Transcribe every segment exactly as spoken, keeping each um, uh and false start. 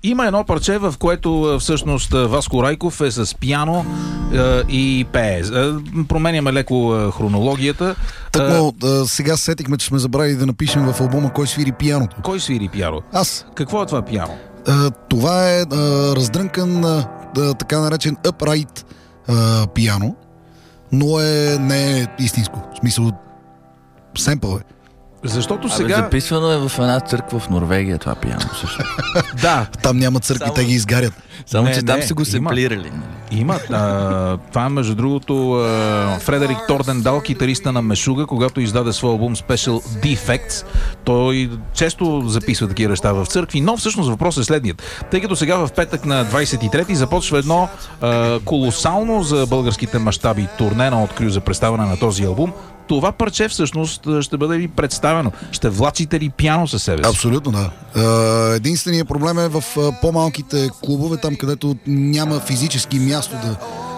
Има едно парче, в което всъщност Васко Райков е с пиано е, и пее. Променяме леко хронологията. Тъкмо, е, сега сетихме, че сме забравили да напишем в албума кой свири пианото. Кой свири пиано? Аз. Какво е това пиано? Е, това е, е раздрънкан, е, така наречен upright е, пиано, но е, не е истинско. В смисъл, семпъл е. Защото Абе, сега... записвано е в една църква в Норвегия това пиано. Да. Там няма църкви, Само... те ги изгарят. Само, Не, че там не, са го семплирали. Има. А, това е между другото а, Фредерик Тордендал, китариста на Мешуга, когато издаде своя албум Special Defects. Той често записва такива неща в църкви, но всъщност въпросът е следният. Тъй като сега в петък на двадесет и трети започва едно а, колосално за българските мащаби турне на Открю за представяне на този албум, това парче всъщност ще бъде ли представено? Ще влачите ли пиано със себе си? Абсолютно, да. Единственият проблем е в по-малките клубове, там където няма физически място да...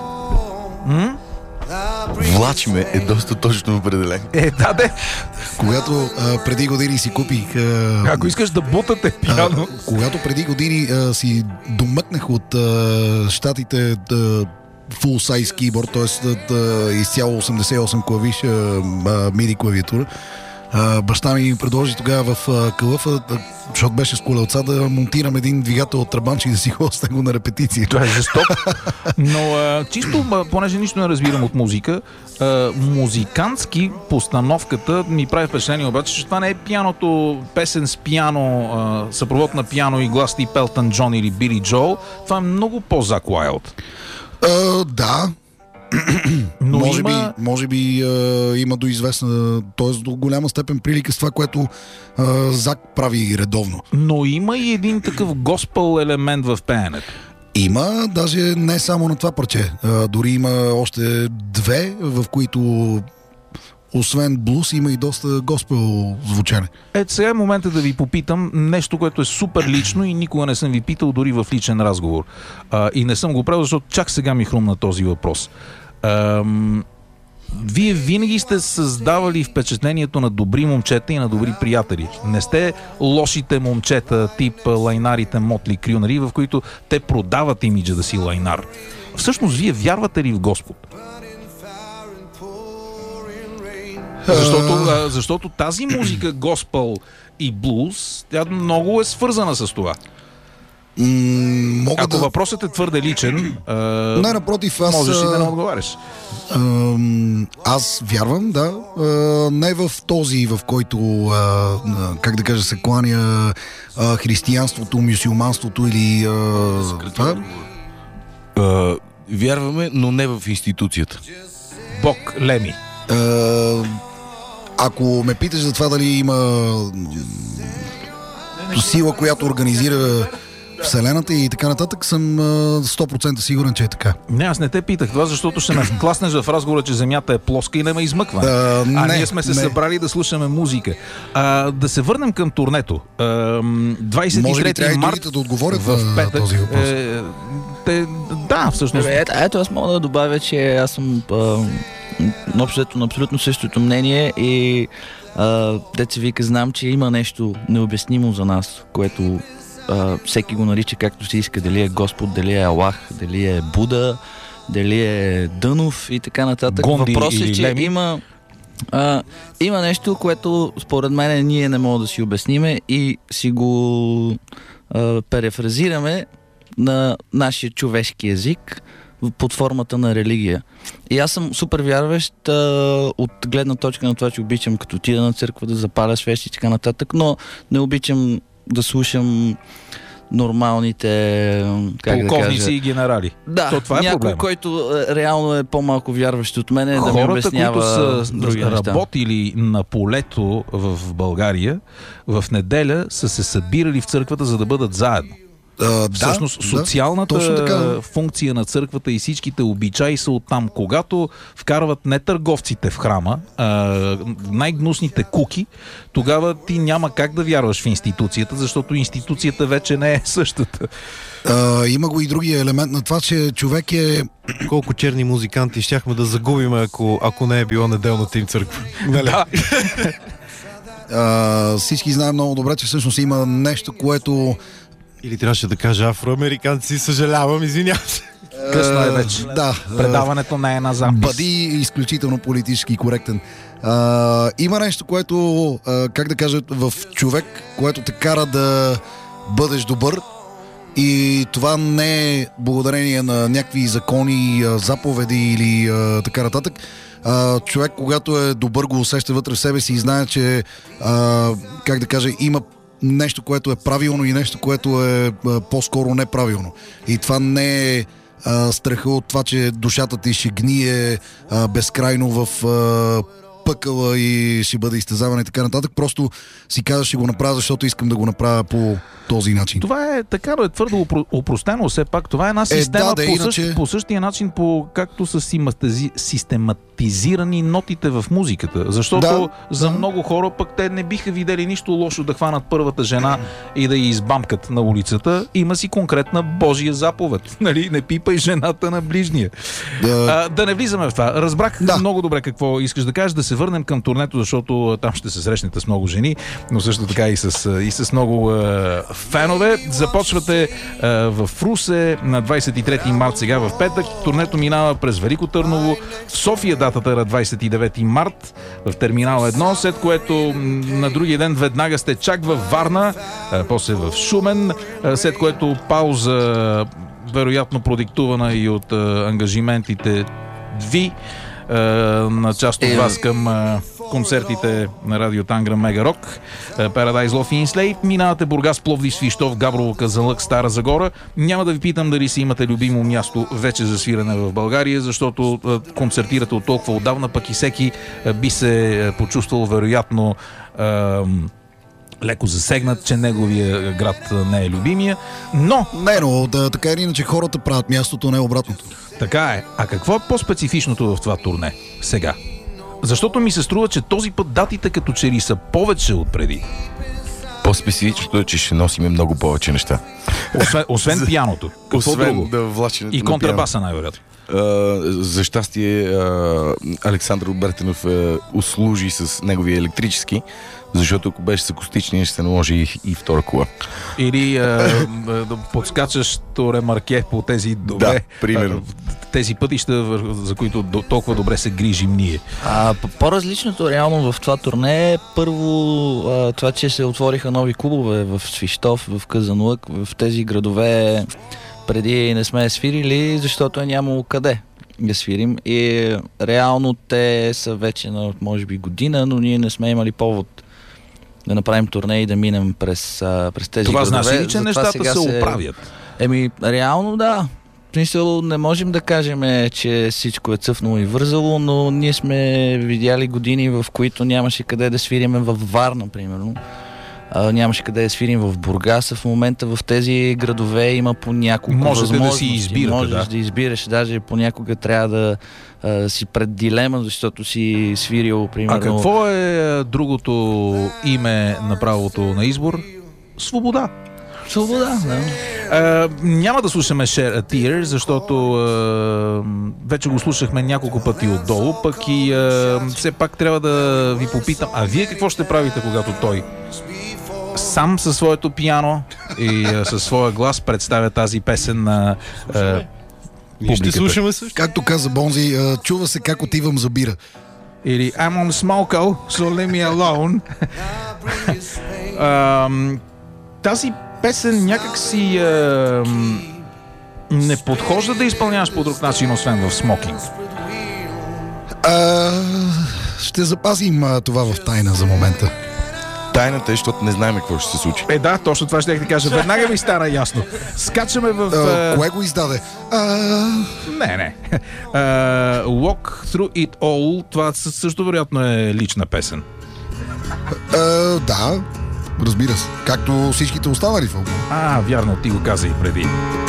М? Влачме е доста точно определен. Е, да, де. Когато а, преди години си купих... А, Ако искаш да бутате пиано... А, когато преди години а, си домъкнах от а, щатите... А, full size keyboard, т.е. изцяло осемдесет и осем клавиша миди клавиатура. А, баща ми предложи тогава в кълъфа, защото беше с колелца, да монтирам един двигател от трабанче и да си ходя с него на репетиция. Това е жестоко. Но а, чисто, понеже нищо не разбирам от музика, а, музикантски постановката ми прави впечатление обаче, че това не е пианото, песен с пиано, а, съпровод на пиано и глас тип Елтън Джон или Били Джоел. Това е много по-Зак Уайлд. Uh, да, но може, има... би, може би uh, има до известна, т.е. до голяма степен прилика с това, което uh, Зак прави редовно. Но има и един такъв госпел елемент в пеенето. Има, даже не само на това парче. Uh, дори има още две, в които освен блус има и доста госпел звучане. Ето сега е момента да ви попитам нещо, което е супер лично и никога не съм ви питал дори в личен разговор. А, и не съм го правил, защото чак сега ми хрумна този въпрос. Ам... Вие винаги сте създавали впечатлението на добри момчета и на добри приятели. Не сте лошите момчета, тип лайнарите Мотли Крю, нали, в които те продават имиджа да си лайнар. Всъщност, вие вярвате ли в Господ? Защото, защото тази музика, госпел и блуз, тя много е свързана с това. М- мога Ако да... въпросът е твърде личен, а... не, напротив, аз... можеш и да не отговаряш. А, аз вярвам, да. А, не в този, в който, а, как да кажа, се кланя а, християнството, мюсюлманството или... А, това? А, вярваме, но не в институцията. Бог Леми. А, ако ме питаш за това дали има сила, която организира Вселената и така нататък, съм сто процента сигурен, че е така. Не, аз не те питах това, защото ще ме вкласнеш в разговора, че Земята е плоска и не ме измъква. А, а не, ние сме се не. събрали да слушаме музика. А, да се върнем към турнето. А, двадесет и трети Може би трябва и март другите да отговорят в на петък, този въпрос. Е, те, да, всъщност. Ето, ето аз мога да добавя, че аз съм а, общо на абсолютно същото мнение и деца вика, знам, че има нещо необяснимо за нас, което а, всеки го нарича както си иска, дали е Господ, дали е Аллах, дали е Буда, дали е Дънов и така нататък. Гонди Въпросът е, че Леми. има а, има нещо, което според мен ние не можем да си обясниме и си го а, перефразираме на нашия човешки език под формата на религия. И аз съм супер вярващ а, от гледна точка на това, че обичам като отида на църква да запаля свещи и така нататък, но не обичам да слушам нормалните, как да полковници кажа... и генерали. Да, То, това е някой, проблема. който е, реално е по-малко вярващ от мен, да ми Хората, обяснява които са други неща. работили на полето в България, в неделя са се събирали в църквата, за да бъдат заедно. А, Всъщност, да, социалната да, точно така. функция на църквата и всичките обичаи са оттам. Когато вкарват не търговците в храма, а най-гнусните куки, тогава ти няма как да вярваш в институцията, защото институцията вече не е същата. А, има го и другия елемент на това, че човек е... Колко черни музиканти щяхме да загубим, ако, ако не е било неделната им църква. Нали? Да. А, всички знаем много добре, че всъщност има нещо, което Или трябваше да кажа афроамериканци, съжалявам, извинявам се. Късно е вече. Да. Предаването не е на запис. Бъди изключително политически коректен. А, има нещо, което, а, как да кажа, в човек, което те кара да бъдеш добър, и това не е благодарение на някакви закони, заповеди или а, така нататък. А, човек, когато е добър, го усеща вътре в себе си и знае, че а, как да кажа, има нещо, което е правилно и нещо, което е а, по-скоро неправилно. И това не е а, страха от това, че душата ти ще гние а, безкрайно в а, пъкъла и ще бъде изтезаване и така нататък. Просто си казваш, ще го направя, защото искам да го направя по този начин. Това е така, е твърдо упро- опростено все пак. Това е една система да, да, по, иначе... същ, по същия начин, по както са систематизи- систематизирани нотите в музиката. Защото Да, за да. много хора пък те не биха видели нищо лошо да хванат първата жена и да я избамкат на улицата. Има си конкретна Божия заповед. Нали? Не пипай жената на ближния. Да. А, да не влизаме в това. Разбрах Да. много добре какво искаш да кажеш. Да се върнем към турнето, защото там ще се срещнете с много жени, но също така и с, и с много е, фенове. Започвате е, в Русе на двадесет и трети март, сега в петък. Турнето минава през Велико Търново. В София датата е на двадесет и девети март в терминал едно, след което на другия ден веднага сте чак във Варна, е, после в Шумен, е, след което пауза, вероятно продиктувана и от е, ангажиментите ви е, на част от вас към е, концертите на Радио Тангра Мега Рок, е, Paradise Love и Enslaved. Минавате Бургас, Пловдив, Свищов, Габрово, Казанлък, Стара Загора. Няма да ви питам дали си имате любимо място вече за свирене в България, защото е, концертирате от толкова отдавна, пък и всеки е, би се е, почувствал вероятно е, леко засегнат, че неговия град не е любимия. Но Не, но да, така или иначе хората правят мястото, не обратното. така е. А какво е по-специфичното в това турне сега? Защото ми се струва, че този път датите като че ли са повече от преди. По-специфичното е, че ще носим много повече неща. Освен, освен пианото. Какво Освен друго? да влаченето И на контрабаса най-вероятно. А, за щастие а, Александър Обертенов а, услужи с неговия електрически, защото ако беше с акустичния, ще се наложи и, и втора кола. Или а, да подскачащо ремарке по тези добре, Да, примерно. а, тези пътища, за които до, толкова добре се грижим ние. А, по-различното реално в това турне е първо а, това, че се отвориха нови клубове в Свищов, в Казанлък, в тези градове преди не сме свирили, защото е нямало къде да свирим. И реално те са вече на може би година, но ние не сме имали повод да направим турне и да минем през, а, през тези Това градове. значи ли, че Затова нещата сега се оправят? Еми, реално да. В смисъл, не можем да кажем, че всичко е цъфнало и вързало, но ние сме видяли години, в които нямаше къде да свириме във Варна, примерно. А, нямаше къде да свирим в Бургас. В момента в тези градове има по няколко Можете да възможности. си избирате, Можеш да. да избираш. Даже понякога трябва да а, си пред дилема, защото си свирил, примерно... А какво е другото име на правото на избор? Свобода. Свобода, да. Uh, няма да слушаме Share a Tear, защото uh, вече го слушахме няколко пъти отдолу, пък и uh, все пак трябва да ви попитам, а вие какво ще правите, когато той сам със своето пиано и uh, със своя глас представя тази песен на uh, Ние ще публиката? слушаме също. Както каза Бонзи, а, чува се как отивам за бира. Или I'm on smoke, so leave me alone. uh, тази песен някак си е, не подхожда да изпълняваш по друг начин, освен в смокинг. А, ще запазим а, това в тайна за момента. Тайната е, защото не знаем какво ще се случи. Е, да, точно това ще ти кажа. Веднага ми стана ясно. Скачаме в... А, е, кое го издаде? А, Не, не. Е, Walk Through It All, това също вероятно е лична песен. а, да, разбира се. Както всичките останали в албума. А, вярно, ти го каза и преди.